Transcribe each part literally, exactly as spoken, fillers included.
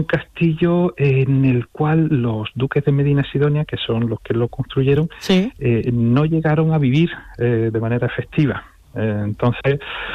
castillo en el cual los duques de Medina Sidonia, que son los que lo construyeron, ¿sí? eh, no llegaron a vivir eh, de manera efectiva. Eh, entonces,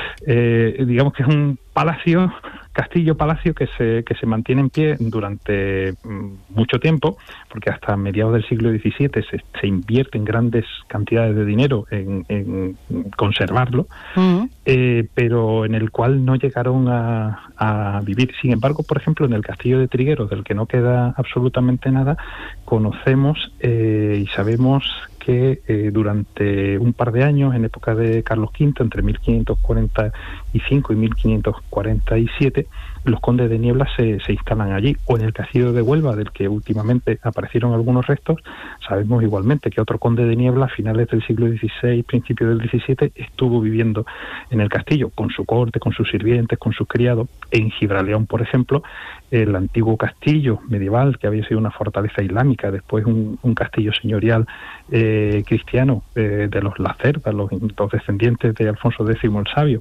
eh, digamos que es un palacio, castillo-palacio que se que se mantiene en pie durante mm, mucho tiempo, porque hasta mediados del siglo diecisiete se, se invierte en grandes cantidades de dinero en, en conservarlo, uh-huh. eh, pero en el cual no llegaron a, a vivir. Sin embargo, por ejemplo, en el castillo de Trigueros, del que no queda absolutamente nada, conocemos eh, y sabemos que eh, durante un par de años, en época de Carlos quinto, entre mil quinientos cuarenta y cinco y mil quinientos cuarenta y siete, los condes de Niebla se, se instalan allí, o en el castillo de Huelva, del que últimamente aparecieron algunos restos. Sabemos igualmente que otro conde de Niebla, a finales del siglo dieciséis, principios del diecisiete, estuvo viviendo en el castillo, con su corte, con sus sirvientes, con sus criados. En Gibraleón, por ejemplo, el antiguo castillo medieval, que había sido una fortaleza islámica, después un, un castillo señorial eh, cristiano eh, de los Lacerda, los, los descendientes de Alfonso X el Sabio,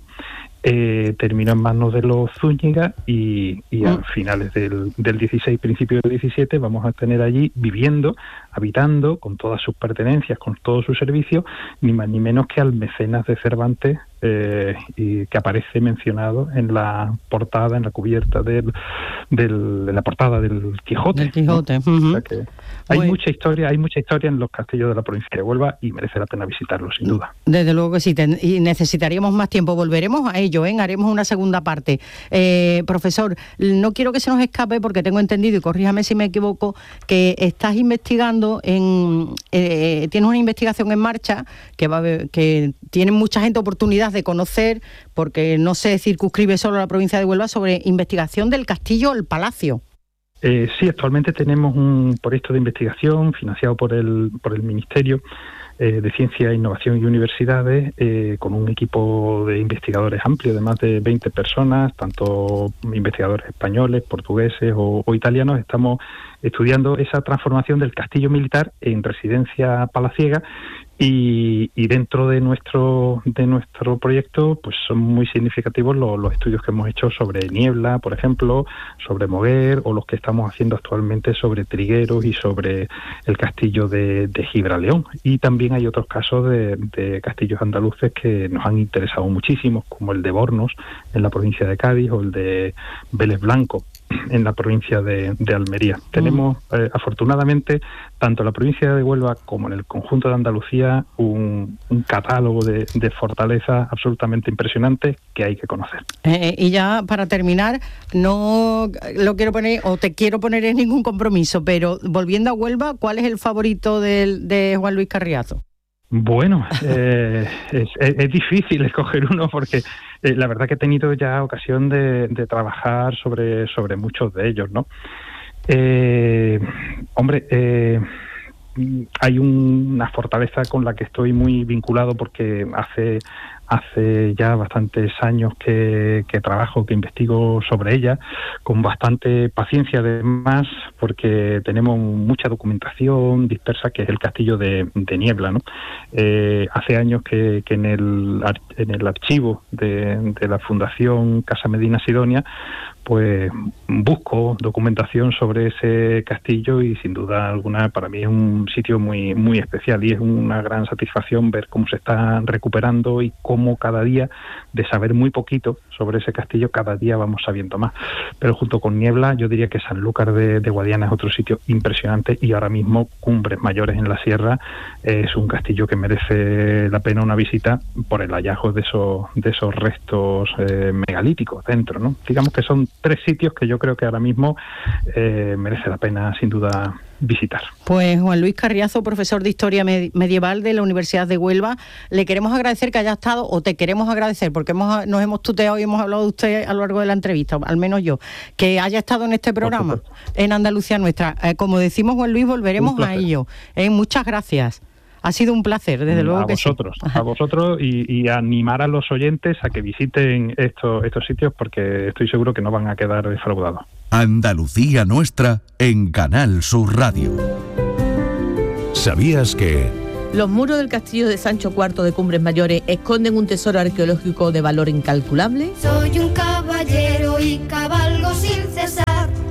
Eh, terminó en manos de los Zúñiga y, y a finales del, del dieciséis, principios del diecisiete, vamos a tener allí viviendo, habitando, con todas sus pertenencias, con todo su servicio, ni más ni menos que al mecenas de Cervantes, eh, y que aparece mencionado en la portada, en la cubierta del, del de la portada del Quijote. Del Quijote. ¿no? Uh-huh. O sea que hay Muy... mucha historia, hay mucha historia en los castillos de la provincia de Huelva y merece la pena visitarlos, sin duda. Desde luego que sí, ten, y necesitaríamos más tiempo. Volveremos a ello, ¿eh? Haremos una segunda parte. Eh, profesor, no quiero que se nos escape, porque tengo entendido, y corríjame si me equivoco, que estás investigando, en eh, tienes una investigación en marcha que, va, que tiene mucha gente oportunidad de conocer, porque no se circunscribe solo a la provincia de Huelva, sobre investigación del castillo El Palacio. Eh, sí, actualmente tenemos un proyecto de investigación financiado por el por el Ministerio eh, de Ciencia, Innovación y Universidades, eh, con un equipo de investigadores amplio de más de veinte personas, tanto investigadores españoles, portugueses o, o italianos. Estamos estudiando esa transformación del castillo militar en residencia palaciega. Y, y dentro de nuestro de nuestro proyecto, pues son muy significativos los, los estudios que hemos hecho sobre Niebla, por ejemplo, sobre Moguer, o los que estamos haciendo actualmente sobre Trigueros y sobre el castillo de, de Gibraleón. Y también hay otros casos de, de castillos andaluces que nos han interesado muchísimo, como el de Bornos, en la provincia de Cádiz, o el de Vélez Blanco, en la provincia de, de Almería. Mm. Tenemos, eh, afortunadamente, tanto en la provincia de Huelva como en el conjunto de Andalucía, un, un catálogo de, de fortalezas absolutamente impresionante que hay que conocer. Eh, y ya para terminar, no lo quiero poner, o te quiero poner en ningún compromiso, pero volviendo a Huelva, ¿cuál es el favorito de, de Juan Luis Carriazo? Bueno, eh, es, es, es difícil escoger uno, porque eh, la verdad que he tenido ya ocasión de, de trabajar sobre, sobre muchos de ellos, ¿no? Eh, hombre, eh, hay un, una fortaleza con la que estoy muy vinculado, porque hace hace ya bastantes años que, que trabajo, que investigo sobre ella, con bastante paciencia además, porque tenemos mucha documentación dispersa, que es el castillo de, de Niebla, ¿no? Eh, hace años que, que en el en el archivo de, de la Fundación Casa Medina Sidonia, pues busco documentación sobre ese castillo, y sin duda alguna para mí es un sitio muy muy especial, y es una gran satisfacción ver cómo se está recuperando y cómo cada día, de saber muy poquito sobre ese castillo, cada día vamos sabiendo más. Pero junto con Niebla, yo diría que Sanlúcar de, de Guadiana es otro sitio impresionante, y ahora mismo Cumbres Mayores en la Sierra es un castillo que merece la pena una visita por el hallazgo de esos de esos restos eh, megalíticos dentro, ¿no? Digamos que son tres sitios que yo creo que ahora mismo eh, merece la pena, sin duda, visitar. Pues Juan Luis Carriazo, profesor de Historia Medieval de la Universidad de Huelva, le queremos agradecer que haya estado, o te queremos agradecer, porque hemos, nos hemos tuteado y hemos hablado de usted a lo largo de la entrevista, al menos yo, que haya estado en este programa, en Andalucía Nuestra. Eh, como decimos, Juan Luis, volveremos a ello. Eh, muchas gracias. Ha sido un placer, desde luego a que vosotros, sí. A vosotros y, y animar a los oyentes a que visiten estos, estos sitios, porque estoy seguro que no van a quedar defraudados. Andalucía Nuestra en Canal Sur Radio. ¿Sabías que...? Los muros del castillo de Sancho cuarto de Cumbres Mayores esconden un tesoro arqueológico de valor incalculable? Soy un caballero y cabalgo sin cesar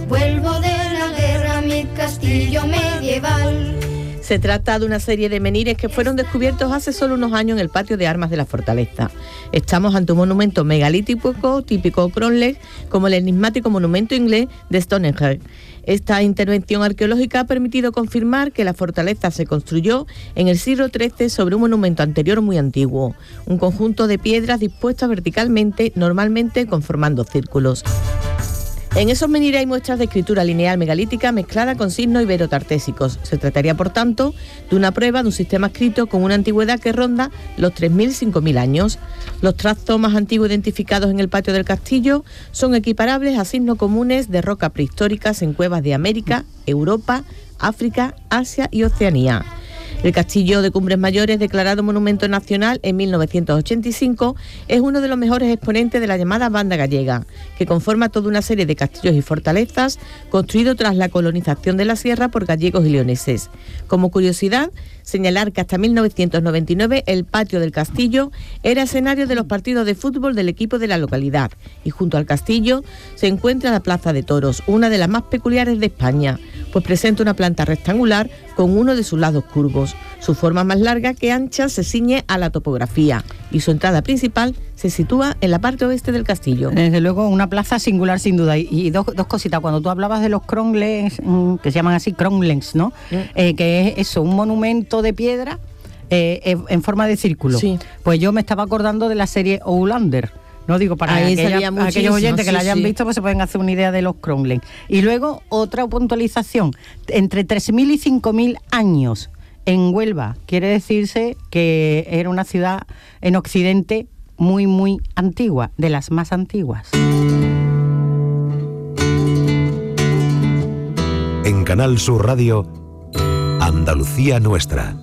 vuelvo de la guerra, mi castillo medieval. Se trata de una serie de menhires que fueron descubiertos hace solo unos años en el patio de armas de la fortaleza. Estamos ante un monumento megalítico típico Cromlech, como el enigmático monumento inglés de Stonehenge. Esta intervención arqueológica ha permitido confirmar que la fortaleza se construyó en el siglo trece sobre un monumento anterior muy antiguo, un conjunto de piedras dispuestas verticalmente, normalmente conformando círculos. En esos menhires hay muestras de escritura lineal megalítica mezclada con signos ibero-tartésicos. Se trataría, por tanto, de una prueba de un sistema escrito con una antigüedad que ronda los tres mil a cinco mil años. Los trazos más antiguos identificados en el patio del castillo son equiparables a signos comunes de roca prehistóricas en cuevas de América, Europa, África, Asia y Oceanía. El castillo de Cumbres Mayores, declarado Monumento Nacional en mil novecientos ochenta y cinco, es uno de los mejores exponentes de la llamada Banda Gallega, que conforma toda una serie de castillos y fortalezas construidos tras la colonización de la sierra por gallegos y leoneses. Como curiosidad, señalar que hasta mil novecientos noventa y nueve el patio del castillo era escenario de los partidos de fútbol del equipo de la localidad, y junto al castillo se encuentra la Plaza de Toros, una de las más peculiares de España, pues presenta una planta rectangular con uno de sus lados curvos. Su forma más larga que ancha se ciñe a la topografía y su entrada principal se sitúa en la parte oeste del castillo. Desde luego, una plaza singular sin duda. Y, y dos, dos cositas, cuando tú hablabas de los Cromlechs, que se llaman así Cromlechs, ¿no? Mm. Eh, que es eso, un monumento de piedra eh, en forma de círculo. Sí. Pues yo me estaba acordando de la serie Outlander. No digo para aquella, aquellos oyentes que sí, la hayan sí. visto, pues se pueden hacer una idea de los Cromlech. Y luego otra puntualización, entre tres mil y cinco mil años en Huelva, quiere decirse que era una ciudad en Occidente muy, muy antigua, de las más antiguas. En Canal Sur Radio, Andalucía Nuestra.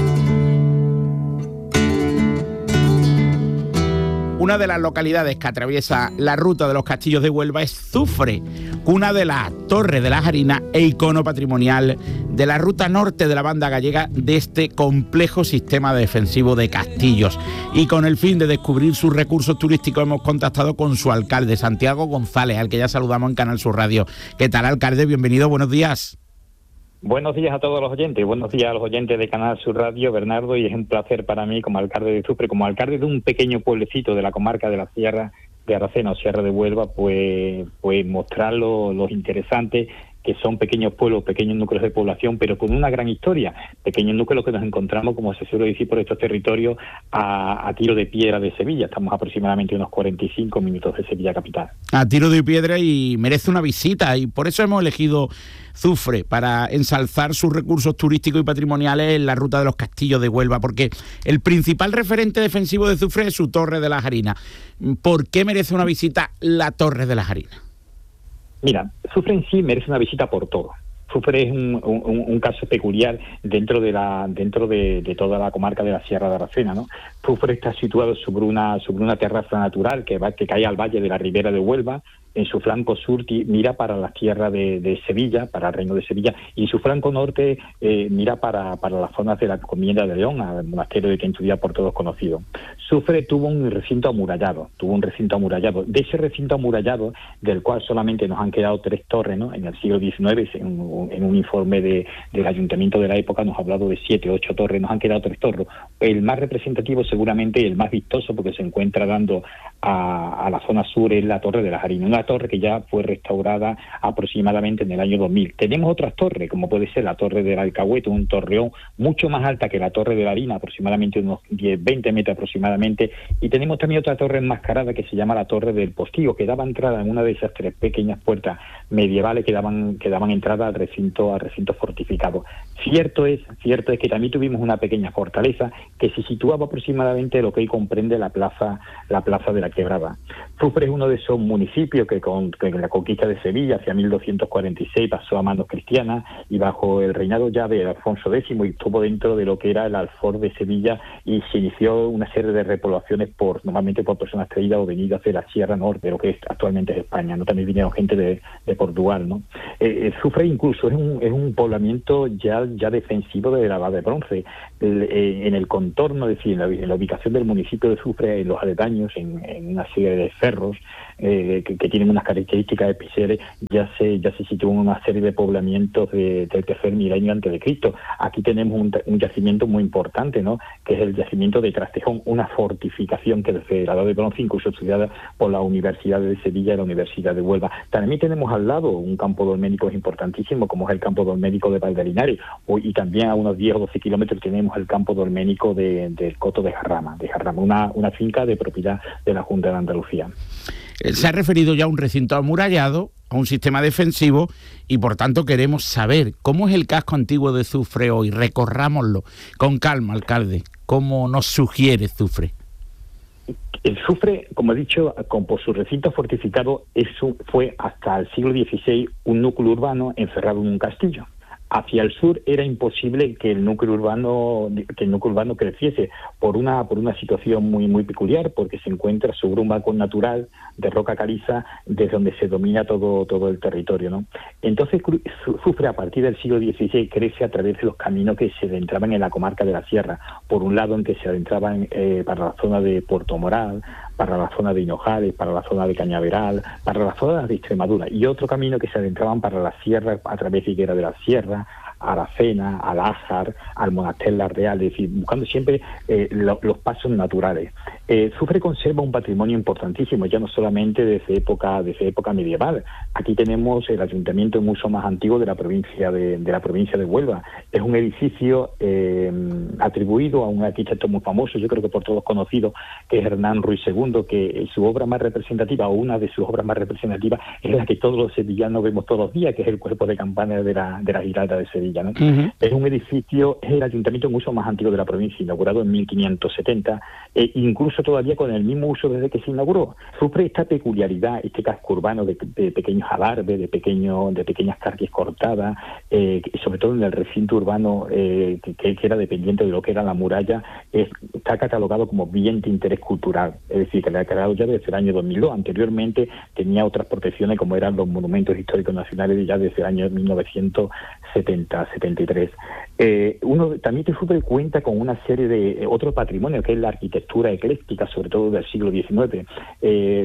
Una de las localidades que atraviesa la ruta de los castillos de Huelva es Zufre, cuna de la Torre de las Harinas e icono patrimonial de la ruta norte de la Banda Gallega de este complejo sistema defensivo de castillos. Y con el fin de descubrir sus recursos turísticos hemos contactado con su alcalde, Santiago González, al que ya saludamos en Canal Sur Radio. ¿Qué tal, alcalde? Bienvenido, buenos días. Buenos días a todos los oyentes, buenos días a los oyentes de Canal Sur Radio, Bernardo, y es un placer para mí como alcalde de Zufre, como alcalde de un pequeño pueblecito de la comarca de la Sierra de Aracena o Sierra de Huelva, pues, pues mostrar lo, lo interesante que son pequeños pueblos, pequeños núcleos de población, pero con una gran historia, pequeños núcleos que nos encontramos, como se suele decir por estos territorios, a, a tiro de piedra de Sevilla. Estamos aproximadamente unos cuarenta y cinco minutos de Sevilla capital. A tiro de piedra, y merece una visita, y por eso hemos elegido Zufre, para ensalzar sus recursos turísticos y patrimoniales en la ruta de los castillos de Huelva, porque el principal referente defensivo de Zufre es su Torre de las Harinas. ¿Por qué merece una visita la Torre de las Harinas? Mira, Zufre en sí merece una visita por todo. Zufre es un, un, un caso peculiar dentro de la dentro de, de toda la comarca de la Sierra de Aracena, ¿no? Zufre está situado sobre una sobre una terraza natural que va que cae al valle de la Ribera de Huelva. En su flanco sur mira para la tierra de, de Sevilla, para el reino de Sevilla, y en su flanco norte eh, mira para, para las zonas de la Encomienda de León, al monasterio de Quintudía por todos conocido. Zufre tuvo un recinto amurallado, tuvo un recinto amurallado. De ese recinto amurallado, del cual solamente nos han quedado tres torres, ¿no? En el siglo diecinueve, en un, en un informe de, del ayuntamiento de la época nos ha hablado de siete, ocho torres, nos han quedado tres torres. El más representativo seguramente, el más vistoso, porque se encuentra dando a, a la zona sur, es la Torre de las Harinas, una torre que ya fue restaurada aproximadamente en el año dos mil. Tenemos otras torres, como puede ser la Torre del Alcahuete, un torreón mucho más alta que la Torre de la Harina, aproximadamente unos diez, veinte metros aproximadamente, y tenemos también otra torre enmascarada que se llama la Torre del Postigo, que daba entrada en una de esas tres pequeñas puertas medievales que daban, que daban entrada al recinto, al recinto fortificado. Cierto es, cierto es que también tuvimos una pequeña fortaleza que se situaba aproximadamente lo que hoy comprende la plaza, la plaza de la Quebrada. Zufre es uno de esos municipios que con, que en la conquista de Sevilla hacia mil doscientos cuarenta y seis pasó a manos cristianas, y bajo el reinado ya de Alfonso décimo y estuvo dentro de lo que era el alfor de Sevilla, y se inició una serie de repoblaciones por normalmente por personas traídas o venidas de la Sierra Norte, de lo que es, actualmente es España, ¿no? También vinieron gente de, de Portugal, ¿no? Eh, Zufre incluso es un, es un poblamiento ya, ya defensivo de la Edad de Bronce. El, eh, en el contorno, es decir, en la, en la ubicación del municipio de Zufre, en los aledaños, en, en una serie de cerros eh, que, que tienen unas características especiales, ya se ya se sitúan una serie de poblamientos de, del tercer milenio antes de Cristo. Aquí tenemos un, un yacimiento muy importante, ¿no?, que es el yacimiento de Trastejón, una fortificación que desde la Edad de Bronce, incluso estudiada por la Universidad de Sevilla y la Universidad de Huelva. También tenemos al lado un campo dolménico importantísimo, como es el campo dolménico de Valdelinares, y también a unos diez o doce kilómetros tenemos el campo dolménico de, del Coto de Jarrama, de Jarrama, una, una finca de propiedad de la Junta de Andalucía. Se ha referido ya a un recinto amurallado, a un sistema defensivo, y por tanto queremos saber cómo es el casco antiguo de Zufre hoy. Recorrámoslo con calma, alcalde. ¿Cómo nos sugiere Zufre? El Zufre, como he dicho, con, por su recinto fortificado, eso fue hasta el siglo dieciséis un núcleo urbano encerrado en un castillo. Hacia el sur era imposible que el núcleo urbano que el núcleo urbano creciese por una por una situación muy muy peculiar, porque se encuentra sobre un balcón natural de roca caliza desde donde se domina todo todo el territorio, ¿no? Entonces Zufre, a partir del siglo dieciséis, crece a través de los caminos que se adentraban en la comarca de la Sierra. Por un lado, en que se adentraban eh, para la zona de Puerto Moral, para la zona de Hinojales, para la zona de Cañaveral, para la zona de Extremadura, y otro camino que se adentraban para la Sierra a través de Higuera de la Sierra, a Aracena, al Ájar, al Monaster La Real, es decir, buscando siempre eh, lo, los pasos naturales. Eh, Zufre conserva un patrimonio importantísimo, ya no solamente desde época, desde época medieval. Aquí tenemos el ayuntamiento mucho más antiguo de la provincia de, de la provincia de Huelva. Es un edificio eh, atribuido a un arquitecto muy famoso, yo creo que por todos conocido, que es Hernán Ruiz segundo, que su obra más representativa, o una de sus obras más representativas, es la que todos los sevillanos vemos todos los días, que es el cuerpo de campana de la, de la Giralda de Sevilla. ¿No? Uh-huh. Es un edificio, es el ayuntamiento mucho más antiguo de la provincia, inaugurado en mil quinientos setenta, e incluso todavía con el mismo uso desde que se inauguró. Sufre esta peculiaridad, este casco urbano de, de pequeños alarbes, de, pequeño, de pequeñas carques cortadas, eh, sobre todo en el recinto urbano eh, que, que era dependiente de lo que era la muralla, es, está catalogado como bien de interés cultural, es decir, que le ha creado ya desde el año dos mil dos. Anteriormente tenía otras protecciones, como eran los monumentos históricos nacionales, ya desde el año mil novecientos setenta, setenta y tres. Eh, uno también Zufre cuenta con una serie de eh, otro patrimonio, que es la arquitectura ecléctica, sobre todo del siglo diecinueve. Eh,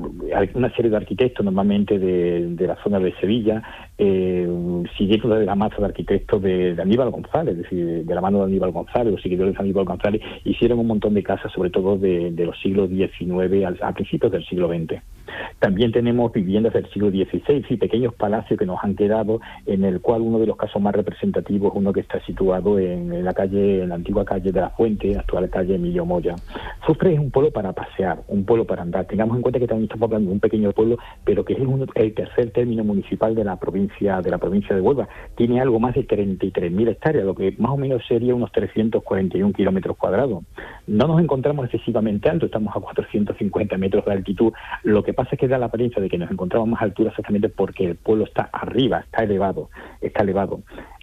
una serie de arquitectos, normalmente de, de la zona de Sevilla, eh, siguiendo de la masa de arquitectos de, de Aníbal González, es decir, de, de la mano de Aníbal González, los seguidores de Aníbal González, hicieron un montón de casas, sobre todo de, de los siglos diecinueve al, a principios del siglo veinte. También tenemos viviendas del siglo dieciséis y pequeños palacios que nos han quedado, en el cual uno de los casos más representativos es uno que está situado en, en la calle, en la antigua calle de la Fuente, actual calle Emilio Moya. Zufre es un pueblo para pasear, un pueblo para andar. Tengamos en cuenta que también estamos hablando de un pequeño pueblo, pero que es un, el tercer término municipal de la provincia de la provincia de Huelva. Tiene algo más de treinta y tres mil hectáreas, lo que más o menos sería unos trescientos cuarenta y uno kilómetros cuadrados. No nos encontramos excesivamente alto, estamos a cuatrocientos cincuenta metros de altitud. Lo que pasa es que da la apariencia de que nos encontramos más altura exactamente porque el pueblo está arriba, está elevado, está elevado.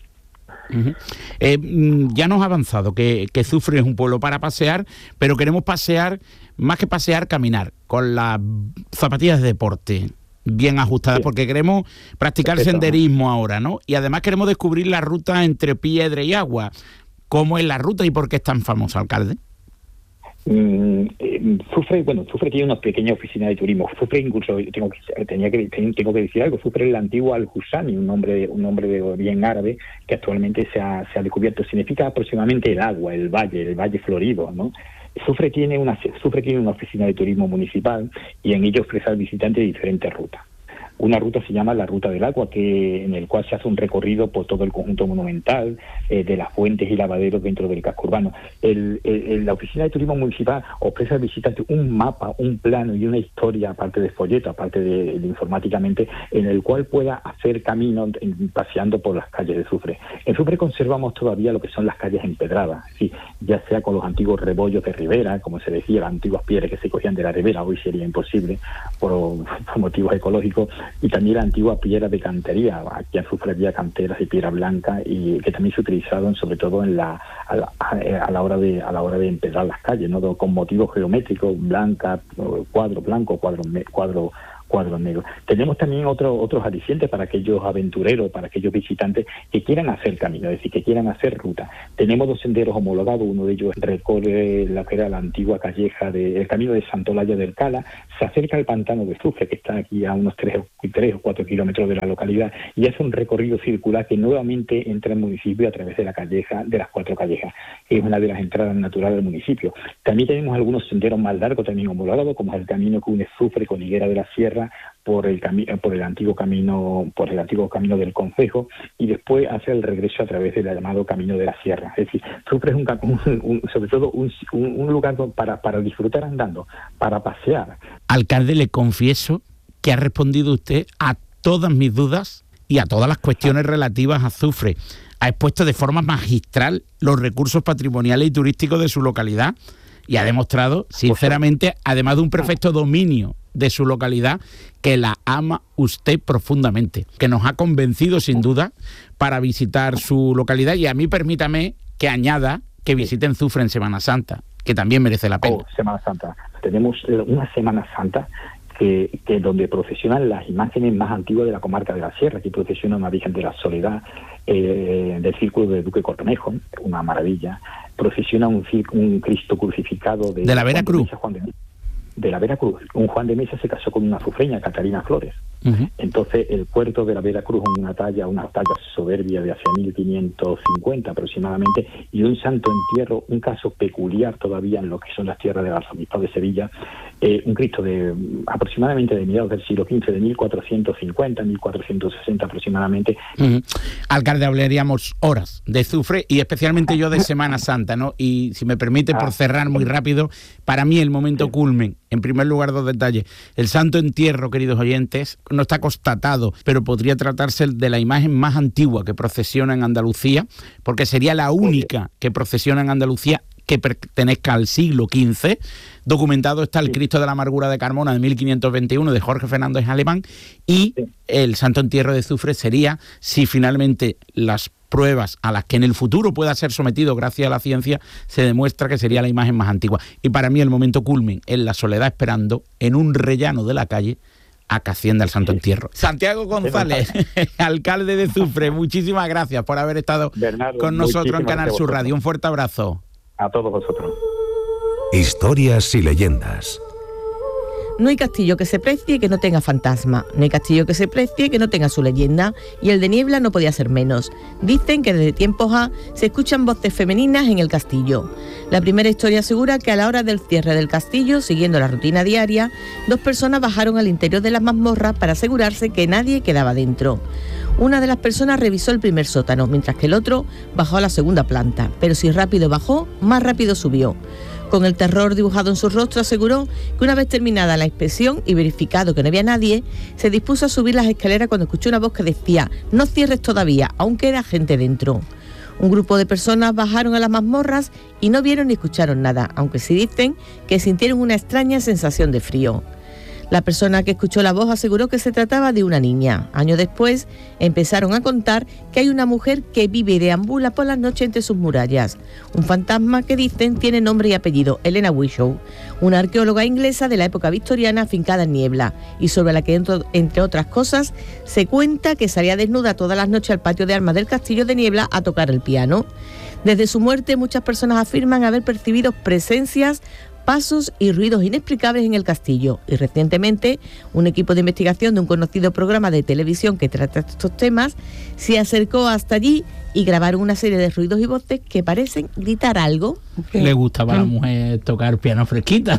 Uh-huh. Eh, ya nos ha avanzado que, que Zufre es un pueblo para pasear, pero queremos pasear, más que pasear, caminar, con las zapatillas de deporte bien ajustadas, sí, porque queremos practicar Perfecto. senderismo ahora, ¿no? Y además queremos descubrir la ruta entre piedra y agua. ¿Cómo es la ruta y por qué es tan famosa, alcalde? Mm, eh, Zufre, bueno, Zufre tiene una pequeña oficina de turismo. Zufre, incluso tengo que tenía que tengo que decir algo. Zufre es la antigua Al-Husani, un nombre un nombre de origen árabe que actualmente se ha, se ha descubierto. Significa aproximadamente el agua, el valle, el valle florido, ¿no? Zufre tiene una Zufre tiene una oficina de turismo municipal y en ello ofrece al visitante diferentes rutas. Una ruta se llama la Ruta del Agua, que en el cual se hace un recorrido por todo el conjunto monumental, eh, de las fuentes y lavaderos dentro del casco urbano. El, el, la Oficina de Turismo Municipal ofrece al visitante un mapa, un plano y una historia, aparte de folleto, aparte de, de informáticamente, en el cual pueda hacer camino en, paseando por las calles de Zufre. En Zufre conservamos todavía lo que son las calles empedradas, ¿sí? Ya sea con los antiguos rebollos de ribera, como se decía, las antiguas piedras que se cogían de la ribera, hoy sería imposible por, por motivos ecológicos, y también la antigua piedra de cantería. Aquí en Zufre había canteras de piedra blanca y que también se utilizaron sobre todo en la a la, a la hora de a la hora de empedrar las calles, ¿no? Con motivos geométricos, blanca, cuadro blanco, cuadro cuadro cuadros negros. Tenemos también otro, otros alicientes para aquellos aventureros, para aquellos visitantes que quieran hacer camino, es decir, que quieran hacer ruta. Tenemos dos senderos homologados, uno de ellos recorre la que era la antigua calleja del camino de Santolaya del Cala, se acerca al pantano de Zufre, que está aquí a unos tres o cuatro kilómetros de la localidad, y hace un recorrido circular que nuevamente entra al municipio a través de la calleja, de las cuatro callejas, que es una de las entradas naturales del municipio. También tenemos algunos senderos más largos también homologados, como es el camino que une Zufre con Higuera de la Sierra, por el camino, por el antiguo camino, por el antiguo camino del Concejo, y después hace el regreso a través del llamado Camino de la Sierra. Es decir, Zufre es un, un, un sobre todo un, un, un lugar para, para disfrutar andando, para pasear. Alcalde, le confieso que ha respondido usted a todas mis dudas y a todas las cuestiones relativas a Zufre. Ha expuesto de forma magistral los recursos patrimoniales y turísticos de su localidad y ha demostrado, sinceramente, además de un perfecto dominio de su localidad, que la ama usted profundamente, que nos ha convencido sin duda para visitar su localidad. Y a mí permítame que añada que visiten Zufre en Semana Santa, que también merece la pena. Oh, Semana Santa. Tenemos una Semana Santa que, que donde procesionan las imágenes más antiguas de la comarca de la Sierra. Aquí procesiona una Virgen de la Soledad eh, del Círculo de Duque Cornejo, una maravilla. Procesiona un, un Cristo crucificado de, de la Veracruz. Juan de, de la Veracruz. Un Juan de Mesa se casó con una zufreña, Catalina Flores. Uh-huh. Entonces el puerto de la Veracruz es una talla, una talla soberbia de hacia mil quinientos cincuenta aproximadamente, y un santo entierro, un caso peculiar todavía en lo que son las tierras del arzobispado de Sevilla, eh, un Cristo de aproximadamente de mediados del siglo quince, de mil cuatrocientos cincuenta, mil cuatrocientos sesenta aproximadamente. Uh-huh. Alcalde, hablaríamos horas de Zufre y especialmente yo de Semana Santa, ¿no? Y si me permite, por cerrar muy rápido, para mí el momento sí. culmen, en primer lugar, dos detalles. El santo entierro, queridos oyentes, no está constatado, pero podría tratarse de la imagen más antigua que procesiona en Andalucía, porque sería la única que procesiona en Andalucía que pertenezca al siglo quince. Documentado está el Cristo de la Amargura de Carmona de mil quinientos veintiuno de Jorge Fernández Alemán, y el Santo Entierro de Zufre sería, si finalmente las pruebas a las que en el futuro pueda ser sometido gracias a la ciencia se demuestra que sería la imagen más antigua. Y para mí el momento culmen es la soledad esperando en un rellano de la calle a que ascienda el Santo Entierro. Santiago González, alcalde de Zufre, muchísimas gracias por haber estado Bernardo, con nosotros en Canal Sur Radio. Un fuerte abrazo. A todos vosotros. Historias y leyendas. No hay castillo que se precie que no tenga fantasma, no hay castillo que se precie que no tenga su leyenda, y el de Niebla no podía ser menos. Dicen que desde tiempos A se escuchan voces femeninas en el castillo. La primera historia asegura que a la hora del cierre del castillo, siguiendo la rutina diaria, dos personas bajaron al interior de las mazmorras para asegurarse que nadie quedaba dentro. Una de las personas revisó el primer sótano, mientras que el otro bajó a la segunda planta, pero si rápido bajó, más rápido subió. Con el terror dibujado en su rostro, aseguró que una vez terminada la inspección y verificado que no había nadie, se dispuso a subir las escaleras cuando escuchó una voz que decía: «No cierres todavía, aún queda gente dentro». Un grupo de personas bajaron a las mazmorras y no vieron ni escucharon nada, aunque sí dicen que sintieron una extraña sensación de frío. La persona que escuchó la voz aseguró que se trataba de una niña. Años después empezaron a contar que hay una mujer que vive y deambula por las noches entre sus murallas. Un fantasma que dicen tiene nombre y apellido: Elena Wishow, una arqueóloga inglesa de la época victoriana afincada en Niebla, y sobre la que, entre otras cosas, se cuenta que salía desnuda todas las noches al patio de armas del castillo de Niebla a tocar el piano. Desde su muerte, muchas personas afirman haber percibido presencias, pasos y ruidos inexplicables en el castillo, y recientemente un equipo de investigación de un conocido programa de televisión que trata estos temas se acercó hasta allí y grabaron una serie de ruidos y voces que parecen gritar algo. Le gustaba a la mujer tocar piano fresquita.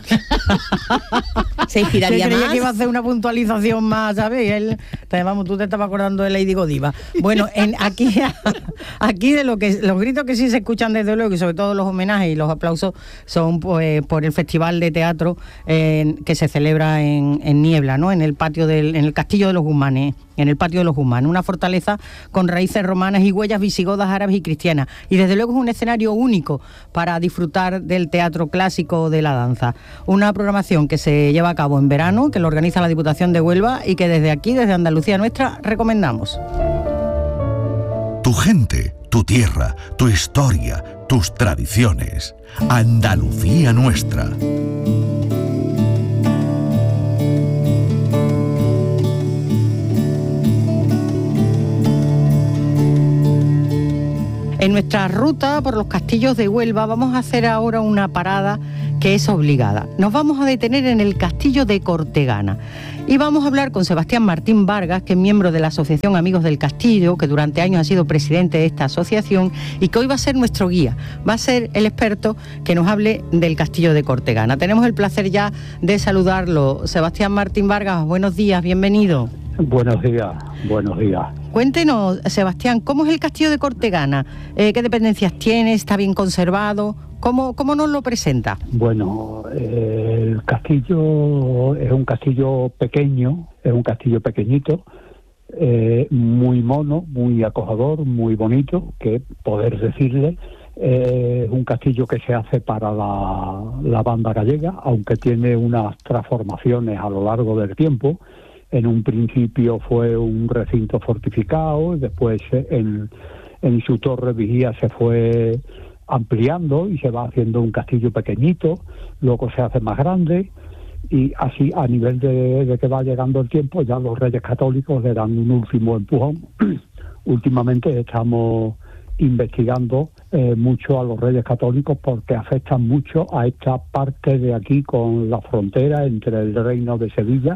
Se inspiraría creía más. que iba a hacer una puntualización más, ¿sabes? Él, te, vamos, tú te estabas acordando de Lady Godiva. Bueno, en, aquí, aquí de lo que los gritos que sí se escuchan desde luego, y sobre todo los homenajes y los aplausos, son pues por el festival de teatro eh, que se celebra en, en Niebla, ¿no? En el patio del, en el Castillo de los Guzmanes, en el patio de los Guzmanes, una fortaleza con raíces romanas y huellas visigodas, árabes y cristianas, y desde luego es un escenario único para disfrutar del teatro clásico, de la danza. Una programación que se lleva a cabo en verano, que lo organiza la Diputación de Huelva y que desde aquí, desde Andalucía Nuestra, recomendamos. Tu gente, tu tierra, tu historia, tus tradiciones. Andalucía Nuestra. En nuestra ruta por los castillos de Huelva vamos a hacer ahora una parada que es obligada. Nos vamos a detener en el castillo de Cortegana y vamos a hablar con Sebastián Martín Vargas, que es miembro de la Asociación Amigos del Castillo, que durante años ha sido presidente de esta asociación y que hoy va a ser nuestro guía, va a ser el experto que nos hable del castillo de Cortegana. Tenemos el placer ya de saludarlo. Sebastián Martín Vargas, buenos días, bienvenido. Buenos días, buenos días. Cuéntenos, Sebastián, ¿cómo es el castillo de Cortegana? Eh, ¿Qué dependencias tiene? ¿Está bien conservado? ¿Cómo, cómo nos lo presenta? Bueno, eh, el castillo es un castillo pequeño, es un castillo pequeñito, eh, muy mono, muy acogedor, muy bonito, que poder decirle, eh, es un castillo que se hace para la, la banda gallega, aunque tiene unas transformaciones a lo largo del tiempo. En un principio fue un recinto fortificado, después en, en su torre vigía se fue ampliando y se va haciendo un castillo pequeñito, luego se hace más grande y así a nivel de, de que va llegando el tiempo ya los Reyes Católicos le dan un último empujón. Últimamente estamos investigando eh, mucho a los Reyes Católicos porque afectan mucho a esta parte de aquí con la frontera entre el Reino de Sevilla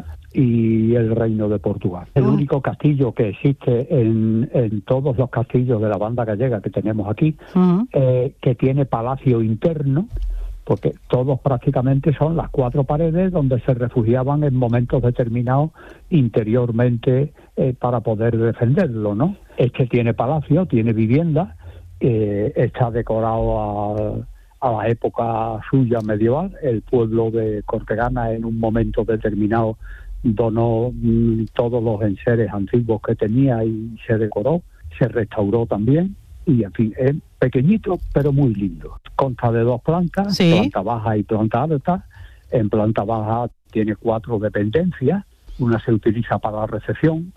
y el Reino de Portugal. El único castillo que existe en, en todos los castillos de la banda gallega que tenemos aquí, uh-huh. eh, que tiene palacio interno, porque todos prácticamente son las cuatro paredes donde se refugiaban en momentos determinados interiormente eh, para poder defenderlo, ¿no? Este tiene palacio, tiene vivienda, eh, está decorado a, a la época suya medieval. El pueblo de Cortegana en un momento determinado donó mm, todos los enseres antiguos que tenía y se decoró, se restauró también. Y en fin, es pequeñito pero muy lindo. Consta de dos plantas, ¿sí? Planta baja y planta alta. En planta baja tiene cuatro dependencias, una se utiliza para la recepción,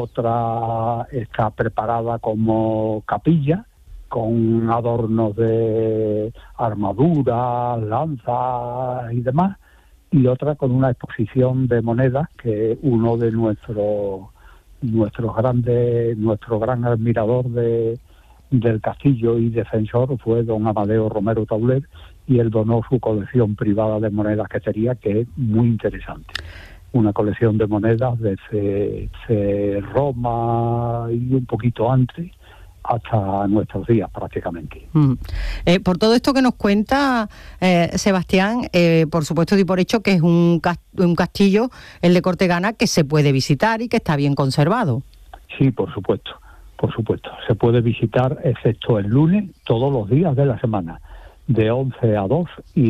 otra está preparada como capilla, con adornos de armaduras, lanzas y demás, y otra con una exposición de monedas que uno de nuestros nuestros grandes, nuestro gran admirador de del castillo y defensor fue don Amadeo Romero Tauler, y él donó su colección privada de monedas que tenía, que es muy interesante. Una colección de monedas desde, desde Roma y un poquito antes hasta nuestros días prácticamente. Mm. Eh, por todo esto que nos cuenta eh, Sebastián, eh, por supuesto doy por hecho que es un, cast- un castillo, el de Cortegana, que se puede visitar y que está bien conservado. Sí, por supuesto. Por supuesto, se puede visitar excepto el lunes, todos los días de la semana, de once a dos y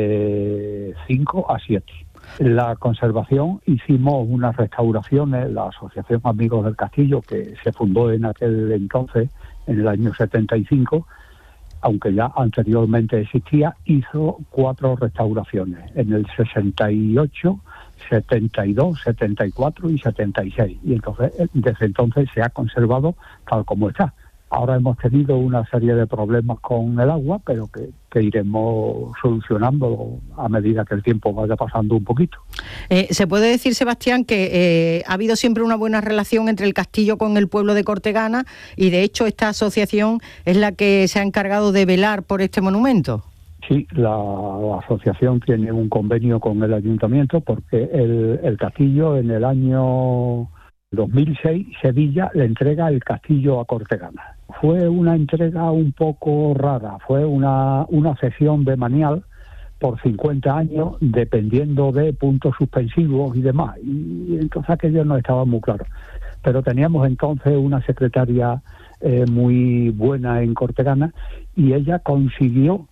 de cinco a siete. La conservación, hicimos unas restauraciones, la Asociación Amigos del Castillo, que se fundó en aquel entonces, en el año setenta y cinco, aunque ya anteriormente existía, hizo cuatro restauraciones, en el sesenta y ocho, setenta y dos, setenta y cuatro y setenta y seis, y entonces desde entonces se ha conservado tal como está. Ahora hemos tenido una serie de problemas con el agua, pero que, que iremos solucionando a medida que el tiempo vaya pasando un poquito. Eh, ¿Se puede decir, Sebastián, que eh, ha habido siempre una buena relación entre el castillo con el pueblo de Cortegana, y de hecho esta asociación es la que se ha encargado de velar por este monumento? Sí, la, la asociación tiene un convenio con el ayuntamiento porque el, el castillo en el año dos mil seis, Sevilla le entrega el castillo a Cortegana. Fue una entrega un poco rara, fue una, una cesión de manial por cincuenta años, dependiendo de puntos suspensivos y demás, y entonces aquello no estaba muy claro. Pero teníamos entonces una secretaria eh, muy buena en Cortegana, y ella consiguió,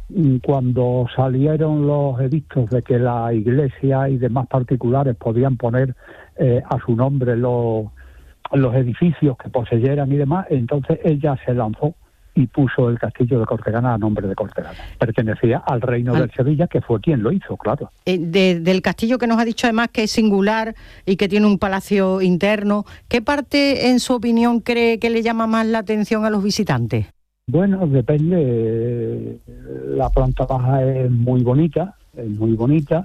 cuando salieron los edictos de que la iglesia y demás particulares podían poner eh, a su nombre los, los edificios que poseyeran y demás, entonces ella se lanzó y puso el castillo de Cortegana a nombre de Cortegana. Pertenecía al reino al... de Sevilla, que fue quien lo hizo, claro. Eh, de, del castillo, que nos ha dicho además que es singular y que tiene un palacio interno, ¿qué parte, en su opinión, cree que le llama más la atención a los visitantes? Bueno, depende. La planta baja es muy bonita, es muy bonita.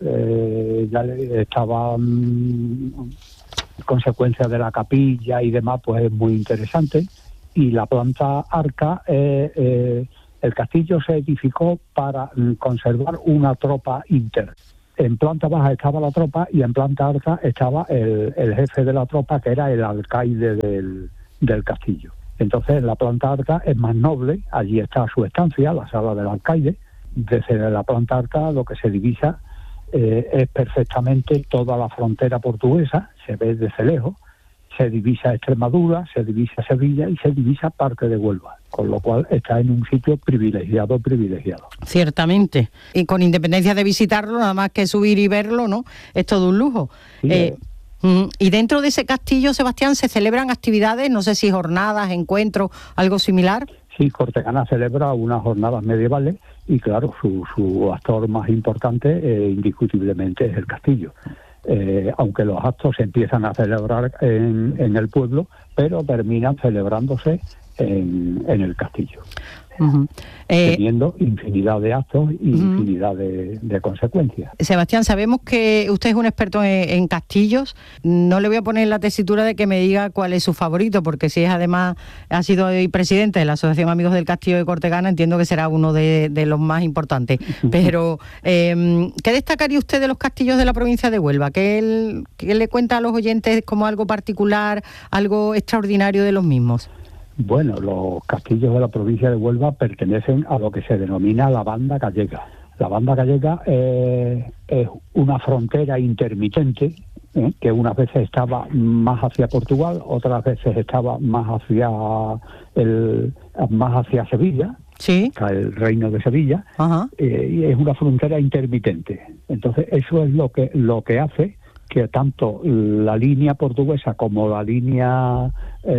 Eh, ya estaba mmm, consecuencia de la capilla y demás, pues es muy interesante. y la planta arca, eh, eh, el castillo se edificó para mm, conservar una tropa interna. En planta baja estaba la tropa y en planta alta estaba el, el jefe de la tropa, que era el alcaide del, del castillo. Entonces, en la planta alta es más noble, allí está su estancia, la sala del alcaide. Desde la planta alta lo que se divisa eh, es perfectamente toda la frontera portuguesa, se ve desde lejos, se divisa Extremadura, se divisa Sevilla y se divisa parte de Huelva, con lo cual está en un sitio privilegiado, privilegiado. Ciertamente, y con independencia de visitarlo, nada más que subir y verlo, ¿no? Es todo un lujo. Sí, eh, eh. Y dentro de ese castillo, Sebastián, ¿se celebran actividades, no sé si jornadas, encuentros, algo similar? Sí, Cortegana celebra unas jornadas medievales y claro, su, su actor más importante eh, indiscutiblemente es el castillo. Eh, aunque los actos se empiezan a celebrar en, en el pueblo, pero terminan celebrándose en, en el castillo. Uh-huh. eh, teniendo infinidad de actos y uh-huh. infinidad de, de consecuencias. Sebastián, sabemos que usted es un experto en, en castillos. No le voy a poner la tesitura de que me diga cuál es su favorito, porque si es además ha sido hoy presidente de la Asociación Amigos del Castillo de Cortegana, entiendo que será uno de, de los más importantes. Pero, eh, ¿qué destacaría usted de los castillos de la provincia de Huelva? ¿Qué, el, qué le cuenta a los oyentes como algo particular, algo extraordinario de los mismos? Bueno, los castillos de la provincia de Huelva pertenecen a lo que se denomina la banda gallega. La banda gallega eh, es una frontera intermitente, ¿eh? que unas veces estaba más hacia Portugal, otras veces estaba más hacia el más hacia Sevilla, sí, el reino de Sevilla, eh, y es una frontera intermitente. Entonces eso es lo que lo que hace que tanto la línea portuguesa como la línea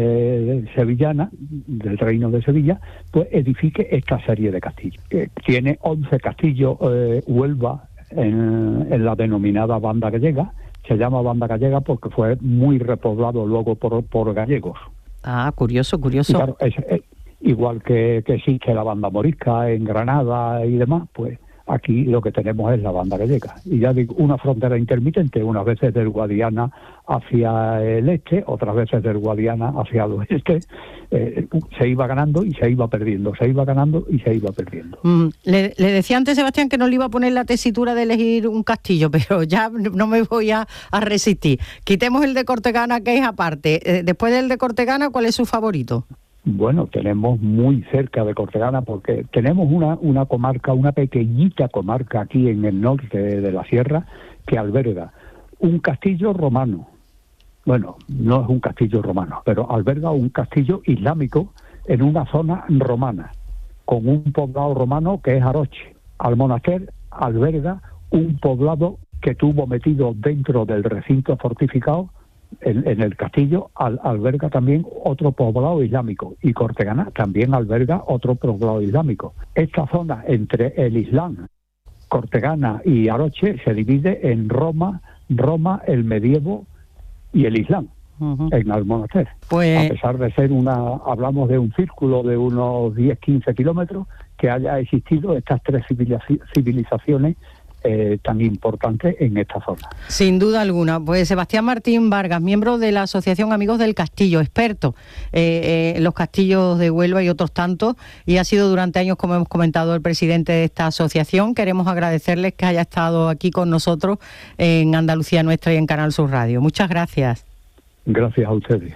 eh, sevillana, del Reino de Sevilla, pues edifique esta serie de castillos. Eh, tiene once castillos eh, Huelva en, en la denominada Banda Gallega. Se llama Banda Gallega porque fue muy repoblado luego por, por gallegos. Ah, curioso, curioso. Y claro, es, es, igual que, que existe la Banda Morisca en Granada y demás, pues aquí lo que tenemos es la banda gallega. Y ya digo, una frontera intermitente, unas veces del Guadiana hacia el este, otras veces del Guadiana hacia el oeste. Eh, se iba ganando y se iba perdiendo, se iba ganando y se iba perdiendo. Mm, le, le decía antes, Sebastián, que no le iba a poner la tesitura de elegir un castillo, pero ya no me voy a, a resistir. Quitemos el de Cortegana, que es aparte. Eh, después del de Cortegana, ¿cuál es su favorito? Bueno, tenemos muy cerca de Cortegana porque tenemos una, una comarca, una pequeñita comarca aquí en el norte de la sierra que alberga un castillo romano. Bueno, no es un castillo romano, pero alberga un castillo islámico en una zona romana, con un poblado romano que es Aroche. Almonaster alberga un poblado que tuvo metido dentro del recinto fortificado. En, en el castillo al, alberga también otro poblado islámico y Cortegana también alberga otro poblado islámico. Esta zona entre el Islam, Cortegana y Aroche se divide en Roma, Roma, el medievo y el Islam. Uh-huh. En Almonaster. Pues... A pesar de ser una, hablamos de un círculo de unos diez a quince kilómetros, que haya existido estas tres civilizaciones Eh, tan importante en esta zona. Sin duda alguna. Pues Sebastián Martín Vargas, miembro de la Asociación Amigos del Castillo, experto eh, eh, en los castillos de Huelva y otros tantos, y ha sido durante años, como hemos comentado, el presidente de esta asociación. Queremos agradecerles que haya estado aquí con nosotros en Andalucía Nuestra y en Canal Sur Radio. Muchas gracias. Gracias a ustedes.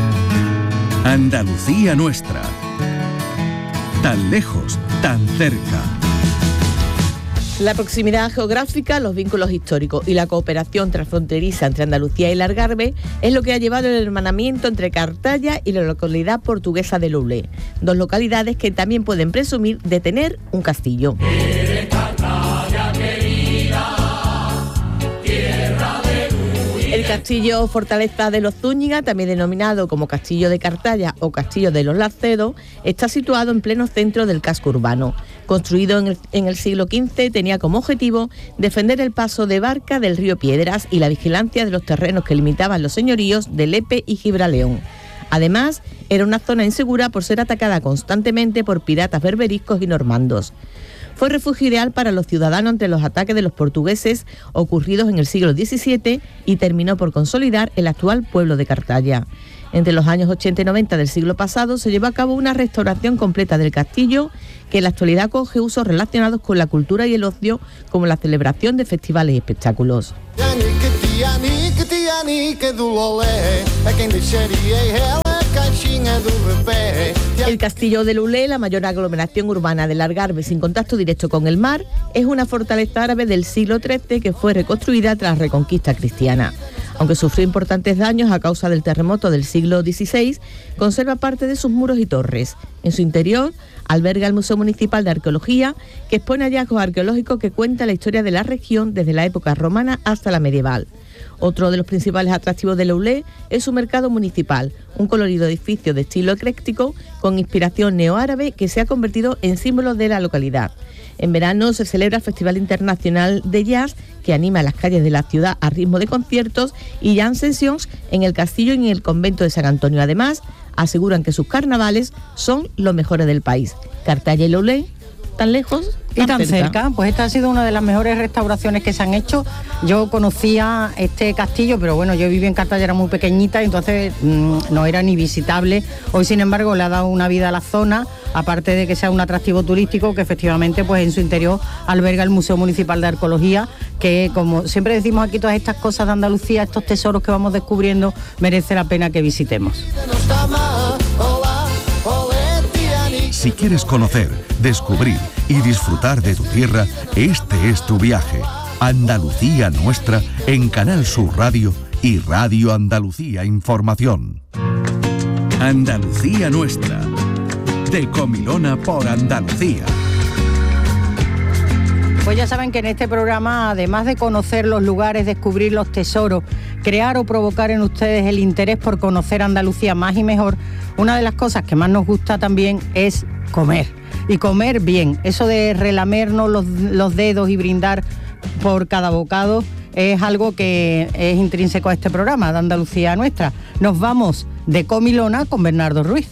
Andalucía Nuestra. Tan lejos, tan cerca. La proximidad geográfica, los vínculos históricos y la cooperación transfronteriza entre Andalucía y el Algarve es lo que ha llevado el hermanamiento entre Cartaya y la localidad portuguesa de Loulé, dos localidades que también pueden presumir de tener un castillo. El castillo Fortaleza de los Zúñiga, también denominado como Castillo de Cartaya o Castillo de los Larcedos, está situado en pleno centro del casco urbano. Construido en el, en el siglo quince, tenía como objetivo defender el paso de barca del río Piedras y la vigilancia de los terrenos que limitaban los señoríos de Lepe y Gibraleón. Además, era una zona insegura por ser atacada constantemente por piratas berberiscos y normandos. Fue refugio ideal para los ciudadanos ante los ataques de los portugueses ocurridos en el siglo diecisiete y terminó por consolidar el actual pueblo de Cartaya. Entre los años ochenta y noventa del siglo pasado se llevó a cabo una restauración completa del castillo, que en la actualidad acoge usos relacionados con la cultura y el ocio, como la celebración de festivales y espectáculos. El castillo de Lulé, la mayor aglomeración urbana del Algarve sin contacto directo con el mar, es una fortaleza árabe del siglo trece que fue reconstruida tras la reconquista cristiana. Aunque sufrió importantes daños a causa del terremoto del siglo dieciséis, conserva parte de sus muros y torres. En su interior alberga el Museo Municipal de Arqueología, que expone hallazgos arqueológicos que cuentan la historia de la región desde la época romana hasta la medieval. Otro de los principales atractivos de Lulé es su mercado municipal, un colorido edificio de estilo ecléctico con inspiración neoárabe que se ha convertido en símbolo de la localidad. En verano se celebra el Festival Internacional de Jazz, que anima las calles de la ciudad a ritmo de conciertos y jam sessions en el castillo y en el convento de San Antonio. Además, aseguran que sus carnavales son los mejores del país. Cartaya y Lulé, tan lejos y tan cerca. cerca. Pues esta ha sido una de las mejores restauraciones que se han hecho. Yo conocía este castillo, pero bueno, yo viví en Cartaya, era muy pequeñita, entonces mmm, no era ni visitable. Hoy, sin embargo, le ha dado una vida a la zona, aparte de que sea un atractivo turístico, que efectivamente pues en su interior alberga el Museo Municipal de Arqueología, que, como siempre decimos aquí, todas estas cosas de Andalucía, estos tesoros que vamos descubriendo, merece la pena que visitemos. Si quieres conocer, descubrir y disfrutar de tu tierra, este es tu viaje. Andalucía Nuestra en Canal Sur Radio y Radio Andalucía Información. Andalucía Nuestra, de Comilona por Andalucía. Pues ya saben que en este programa, además de conocer los lugares, descubrir los tesoros, crear o provocar en ustedes el interés por conocer Andalucía más y mejor, una de las cosas que más nos gusta también es comer. Y comer bien. Eso de relamernos los, los dedos y brindar por cada bocado es algo que es intrínseco a este programa de Andalucía Nuestra. Nos vamos de Comilona con Bernardo Ruiz.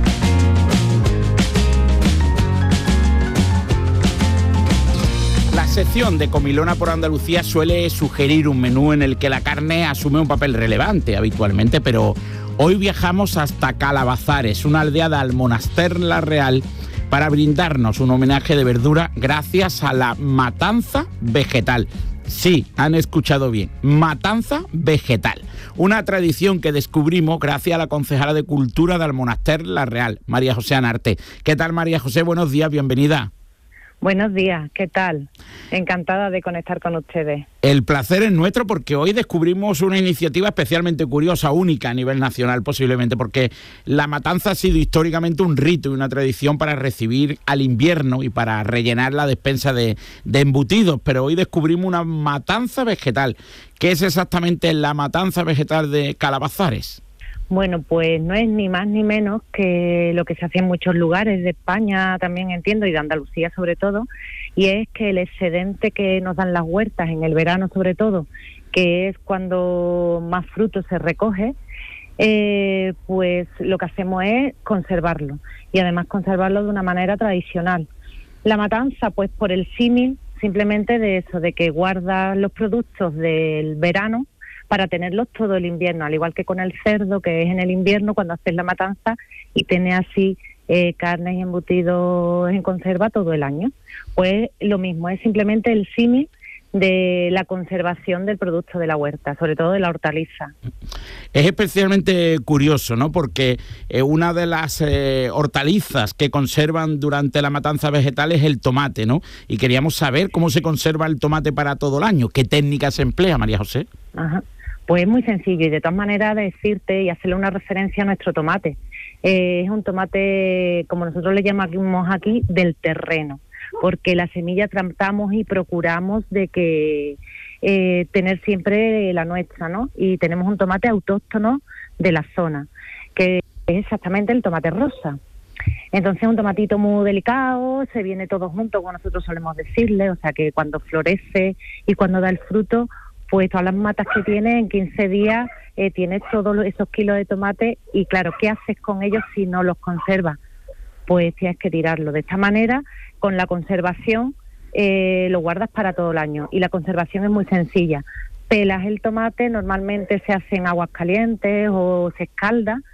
La sección de Comilona por Andalucía suele sugerir un menú en el que la carne asume un papel relevante habitualmente, pero hoy viajamos hasta Calabazares, una aldea de Almonaster la Real, para brindarnos un homenaje de verdura gracias a la matanza vegetal. Sí, han escuchado bien, matanza vegetal. Una tradición que descubrimos gracias a la concejala de Cultura de Almonaster la Real, María José Anarte. ¿Qué tal, María José? Buenos días, bienvenida. Buenos días, ¿qué tal? Encantada de conectar con ustedes. El placer es nuestro porque hoy descubrimos una iniciativa especialmente curiosa, única a nivel nacional posiblemente, porque la matanza ha sido históricamente un rito y una tradición para recibir al invierno y para rellenar la despensa de, de embutidos, pero hoy descubrimos una matanza vegetal. ¿Qué es exactamente la matanza vegetal de Calabazares? Bueno, pues no es ni más ni menos que lo que se hace en muchos lugares de España, también entiendo, y de Andalucía sobre todo, y es que el excedente que nos dan las huertas en el verano sobre todo, que es cuando más fruto se recoge, eh, pues lo que hacemos es conservarlo, y además conservarlo de una manera tradicional. La matanza, pues por el símil, simplemente de eso, de que guardas los productos del verano para tenerlos todo el invierno, al igual que con el cerdo, que es en el invierno cuando haces la matanza y tienes así eh, carnes y embutidos en conserva todo el año. Pues lo mismo, es simplemente el símil de la conservación del producto de la huerta, sobre todo de la hortaliza. Es especialmente curioso, ¿no? Porque eh, una de las eh, hortalizas que conservan durante la matanza vegetal es el tomate, ¿no? Y queríamos saber cómo se conserva el tomate para todo el año. ¿Qué técnica se emplea, María José? Ajá. Pues es muy sencillo y de todas maneras decirte y hacerle una referencia a nuestro tomate. Eh, es un tomate, como nosotros le llamamos aquí, del terreno, porque la semilla tratamos y procuramos de que eh, tener siempre la nuestra, ¿no? Y tenemos un tomate autóctono de la zona, que es exactamente el tomate rosa. Entonces es un tomatito muy delicado, se viene todo junto, como nosotros solemos decirle, o sea que cuando florece y cuando da el fruto, pues todas las matas que tiene en quince días eh, tienes todos esos kilos de tomate y claro, ¿qué haces con ellos si no los conservas? Pues tienes que tirarlo. De esta manera, con la conservación, eh, lo guardas para todo el año y la conservación es muy sencilla. Pelas el tomate, normalmente se hace en aguas calientes o se escalda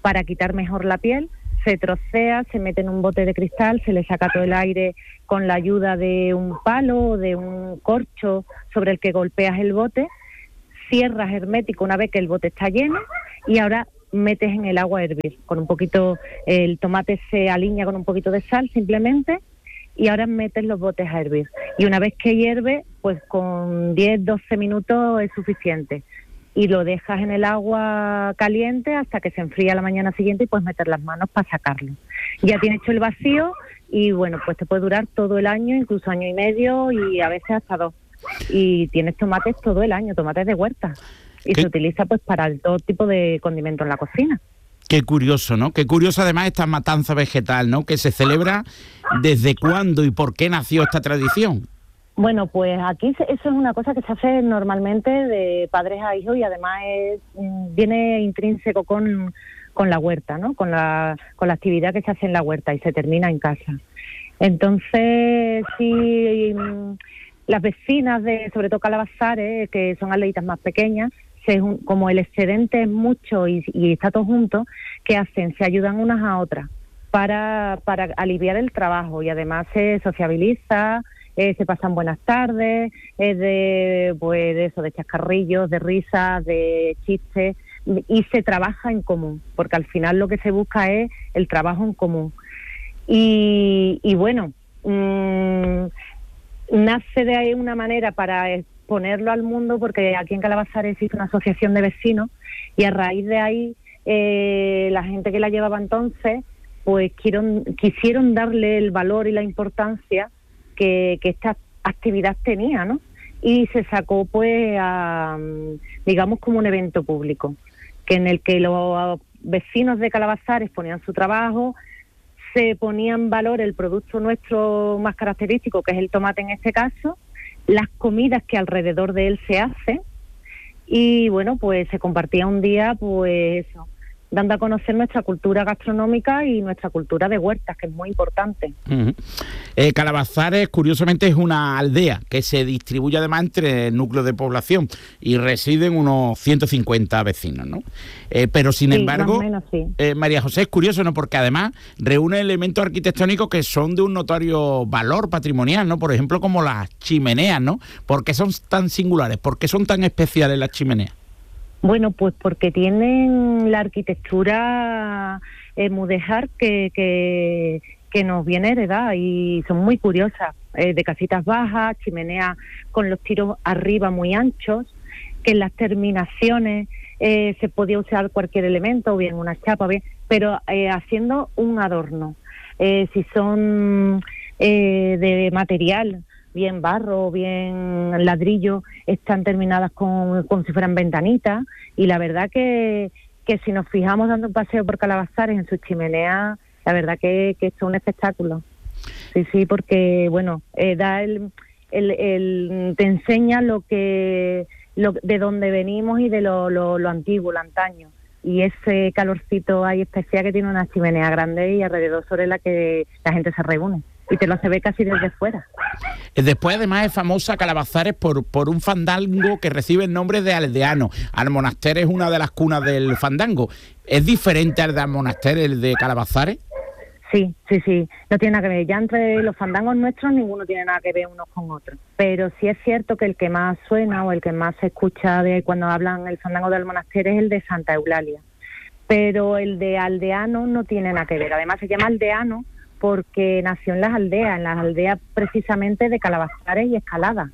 para quitar mejor la piel. Se trocea, se mete en un bote de cristal, se le saca todo el aire con la ayuda de un palo o de un corcho sobre el que golpeas el bote, cierras hermético una vez que el bote está lleno y ahora metes en el agua a hervir. Con un poquito, el tomate se alinea con un poquito de sal simplemente y ahora metes los botes a hervir. Y una vez que hierve, pues con diez doce minutos es suficiente. Y lo dejas en el agua caliente hasta que se enfría la mañana siguiente y puedes meter las manos para sacarlo. Ya tienes hecho el vacío y bueno, pues te puede durar todo el año, incluso año y medio y a veces hasta dos. Y tienes tomates todo el año, tomates de huerta. Y ¿Qué? Se utiliza pues para todo tipo de condimento en la cocina. Qué curioso, ¿no? Qué curioso además esta matanza vegetal, ¿no? Que se celebra desde cuándo y por qué nació esta tradición. Bueno, pues aquí eso es una cosa que se hace normalmente de padres a hijos y además es, viene intrínseco con, con la huerta, ¿no? Con la, con la actividad que se hace en la huerta y se termina en casa. Entonces, sí, las vecinas de, sobre todo Calabazares, que son aldeitas más pequeñas, se, como el excedente es mucho y, y está todo junto, ¿qué hacen? Se ayudan unas a otras para, para aliviar el trabajo y además se sociabiliza. Eh, se pasan buenas tardes, eh, de, pues, de eso, de chascarrillos, de risas, de chistes, y se trabaja en común, porque al final lo que se busca es el trabajo en común. Y, y bueno, mmm, nace de ahí una manera para exponerlo al mundo, porque aquí en Calabazares existe una asociación de vecinos, y a raíz de ahí eh, la gente que la llevaba entonces, pues quisieron, quisieron darle el valor y la importancia Que, que esta actividad tenía, ¿no? Y se sacó, pues, a, digamos, como un evento público, que en el que los vecinos de Calabazares ponían su trabajo, se ponía en valor el producto nuestro más característico, que es el tomate en este caso, las comidas que alrededor de él se hacen, y bueno, pues se compartía un día, pues eso, dando a conocer nuestra cultura gastronómica y nuestra cultura de huertas, que es muy importante. Uh-huh. Eh, Calabazares, curiosamente, es una aldea que se distribuye además entre núcleos de población y residen unos ciento cincuenta vecinos, ¿no? Eh, pero, sin sí, embargo, más o menos, sí. eh, María José, es curioso, ¿no? Porque además reúne elementos arquitectónicos que son de un notorio valor patrimonial, ¿no? Por ejemplo, como las chimeneas, ¿no? ¿Por qué son tan singulares? ¿Por qué son tan especiales las chimeneas? Bueno, pues porque tienen la arquitectura eh, mudéjar que, que, que nos viene heredada y son muy curiosas, eh, de casitas bajas, chimeneas con los tiros arriba muy anchos, que en las terminaciones eh, se podía usar cualquier elemento, o bien una chapa, bien, pero eh, haciendo un adorno. Eh, si son eh, de material, bien barro, bien ladrillo, están terminadas con como si fueran ventanitas, y la verdad que, que si nos fijamos dando un paseo por Calabazares en sus chimeneas, la verdad que, que esto es un espectáculo. Sí, sí, porque bueno, eh, da el, el, el te enseña lo que lo, de dónde venimos y de lo, lo, lo antiguo, lo antaño. Y ese calorcito ahí especial que tiene una chimenea grande y alrededor sobre la que la gente se reúne. Y te lo se ve casi desde fuera. Después, además, es famosa Calabazares por, por un fandango que recibe el nombre de aldeano. Almonaster es una de las cunas del fandango. ¿Es diferente al de Almonaster, el de Calabazares? Sí, sí, sí. No tiene nada que ver. Ya entre los fandangos nuestros ninguno tiene nada que ver unos con otros. Pero sí es cierto que el que más suena o el que más se escucha de cuando hablan el fandango de Almonaster es el de Santa Eulalia. Pero el de aldeano no tiene nada que ver. Además se llama aldeano porque nació en las aldeas, en las aldeas precisamente de Calabazares y Escalada.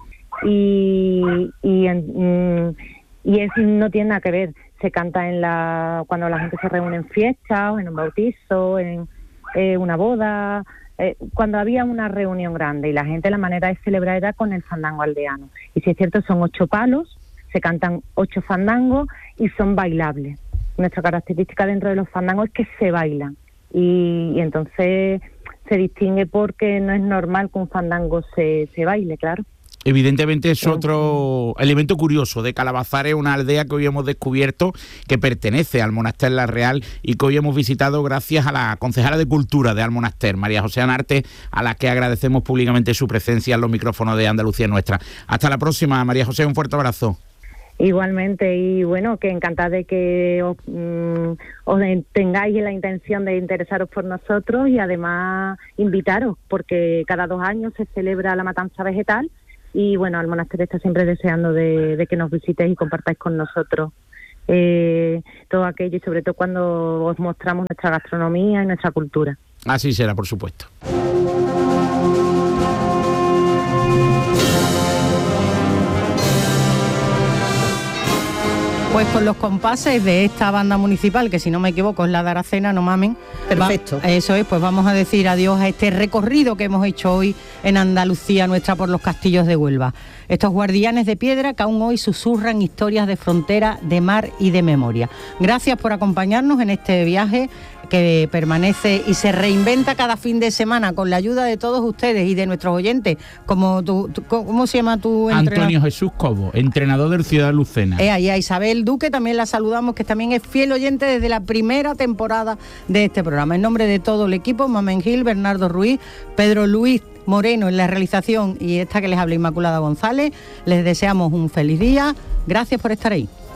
Y, y, en, y es, no tiene nada que ver. Se canta en la cuando la gente se reúne en fiestas, o en un bautizo, en eh, una boda, eh, cuando había una reunión grande. Y la gente, la manera de celebrar era con el fandango aldeano. Y si es cierto, son ocho palos, se cantan ocho fandangos y son bailables. Nuestra característica dentro de los fandangos es que se bailan. Y, y entonces se distingue porque no es normal que un fandango se, se baile, claro. Evidentemente es otro elemento curioso de Calabazares, una aldea que hoy hemos descubierto que pertenece al Monaster La Real y que hoy hemos visitado gracias a la concejala de Cultura de Almonaster, María José Anarte, a la que agradecemos públicamente su presencia en los micrófonos de Andalucía Nuestra. Hasta la próxima, María José, un fuerte abrazo. Igualmente, y bueno, que encantada de que os, mm, os tengáis la intención de interesaros por nosotros y además invitaros, porque cada dos años se celebra la matanza vegetal y bueno, el monasterio está siempre deseando de, de que nos visitéis y compartáis con nosotros eh, todo aquello, y sobre todo cuando os mostramos nuestra gastronomía y nuestra cultura. Así será, por supuesto. Pues con los compases de esta banda municipal, que si no me equivoco es la de Aracena, no mamen. Perfecto. Va, eso es, pues vamos a decir adiós a este recorrido que hemos hecho hoy en Andalucía nuestra por los castillos de Huelva. Estos guardianes de piedra que aún hoy susurran historias de frontera, de mar y de memoria. Gracias por acompañarnos en este viaje que permanece y se reinventa cada fin de semana con la ayuda de todos ustedes y de nuestros oyentes, como tu, tu ¿cómo se llama tu entrenador? Antonio Jesús Cobo, entrenador del Ciudad Lucena. Eh, y a Isabel Duque también la saludamos, que también es fiel oyente desde la primera temporada de este programa. En nombre de todo el equipo, Mamen Gil, Bernardo Ruiz, Pedro Luis Moreno en la realización y esta que les habla Inmaculada González, les deseamos un feliz día. Gracias por estar ahí.